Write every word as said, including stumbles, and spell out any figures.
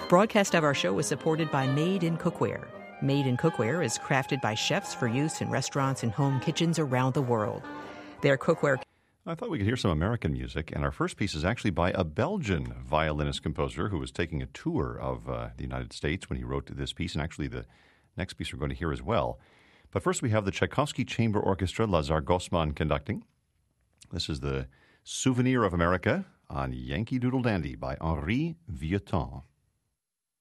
Broadcast of our show is supported by Made in Cookware. Made in Cookware is crafted by chefs for use in restaurants and home kitchens around the world. Their cookware... I thought we could hear some American music, and our first piece is actually by a Belgian violinist-composer who was taking a tour of uh, the United States when he wrote this piece, and actually the next piece we're going to hear as well. But first we have the Tchaikovsky Chamber Orchestra, Lazar Gossman, conducting. This is the Souvenir of America on Yankee Doodle Dandy by Henri Vieuxtemps.